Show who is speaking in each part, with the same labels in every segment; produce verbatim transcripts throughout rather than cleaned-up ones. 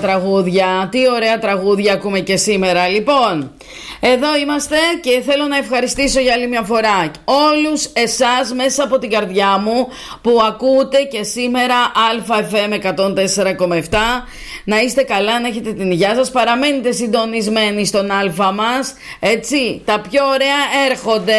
Speaker 1: τραγούδια, τι ωραία τραγούδια ακούμε και σήμερα. Λοιπόν, εδώ είμαστε και θέλω να ευχαριστήσω για άλλη μια φορά όλους εσάς μέσα από την καρδιά μου που ακούτε και σήμερα Α Εφ Εμ εκατόν τέσσερα κόμμα επτά. Να είστε καλά, να έχετε την υγεία σας, παραμένετε συντονισμένοι στον Α μας, έτσι, τα πιο ωραία έρχονται,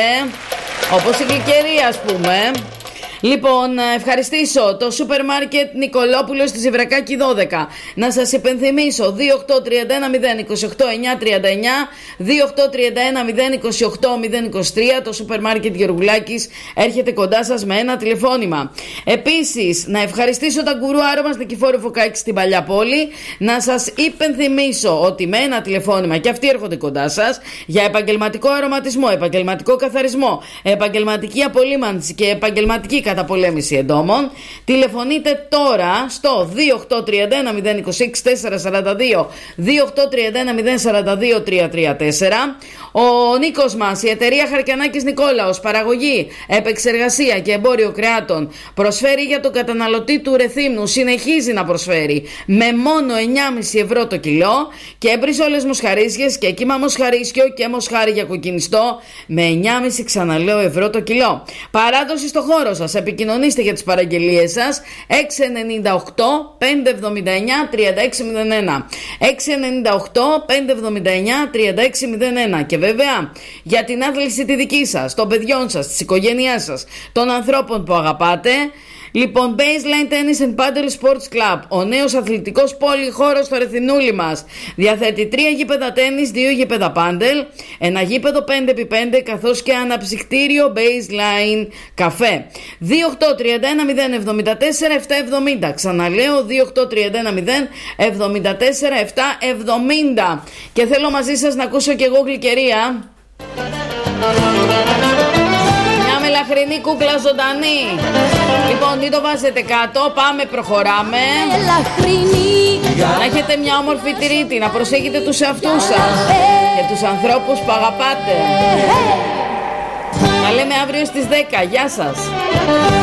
Speaker 1: όπως η Γλυκερία ας πούμε. Λοιπόν, να ευχαριστήσω το σούπερ μάρκετ Νικολόπουλος στη Ζηβρακάκη δώδεκα. Να σας υπενθυμίσω δύο οκτώ τρία ένα μηδέν είκοσι οκτώ εννιακόσια τριάντα εννιά, δύο οκτώ τρία ένα μηδέν είκοσι οκτώ μηδέν είκοσι τρία. Το σούπερ μάρκετ Γεωργουλάκης έρχεται κοντά σας με ένα τηλεφώνημα. Επίσης, να ευχαριστήσω τα γκουρού άρωμα στην Κηφόρο Φωκάκη στην Παλιά Πόλη. Να σας υπενθυμίσω ότι με ένα τηλεφώνημα και αυτοί έρχονται κοντά σας για επαγγελματικό αρωματισμό, επαγγελματικό καθαρισμό, επαγγελματική απολύμανση και επαγγελματική καταπολέμηση εντόμων. Τηλεφωνείτε τώρα στο δύο οκτώ τρία ένα μηδέν είκοσι έξι τετρακόσια σαράντα δύο, δύο οκτώ τρία ένα μηδέν σαράντα δύο τριακόσια τριάντα τέσσερα. Ο Νίκος μας, η εταιρεία Χαρκιανάκης Νικόλαος, παραγωγή, επεξεργασία και εμπόριο κρεάτων, προσφέρει για τον καταναλωτή του Ρεθύμνου, συνεχίζει να προσφέρει με μόνο εννιά κόμμα πέντε ευρώ το κιλό και μπριζόλες μοσχαρίσιες και κύμα μοσχαρίσιο και μοσχάρι για κοκκινιστό με εννιά κόμμα πέντε, ξαναλέω, ευρώ το κιλό. Παράδοση στο χώρο σας. Επικοινωνήστε για τις παραγγελίες σας έξι εννιά οκτώ πέντε εβδομήντα εννιά τριάντα έξι μηδέν ένα, έξι εννιά οκτώ πέντε εβδομήντα εννιά τριάντα έξι μηδέν ένα. Και βέβαια για την άθληση τη δική σας, των παιδιών σας, της οικογένειάς σας, των ανθρώπων που αγαπάτε. Λοιπόν, Baseline Tennis and Paddle Sports Club, ο νέος αθλητικός πολυχώρος στο Ρεθινούλι μας, διαθέτει τρία γήπεδα τένις, δύο γήπεδα πάντελ, ένα γήπεδο πέντε επί πέντε καθώς και αναψυκτήριο Baseline καφέ. δύο οκτώ τρία ένα μηδέν εβδομήντα τέσσερα επτακόσια εβδομήντα. Ξαναλέω, δύο οκτώ τρία ένα μηδέν εβδομήντα τέσσερα επτακόσια εβδομήντα. Και θέλω μαζί σας να ακούσω και εγώ Γλυκερία. Μελαχρινή κούκλα ζωντανή. Λοιπόν, μην το βάζετε κάτω. Πάμε, προχωράμε. Να έχετε μια όμορφη Τρίτη. Να προσέχετε τους εαυτούς σας και τους ανθρώπους που αγαπάτε. Τα λέμε αύριο στις δέκα. Γεια σας.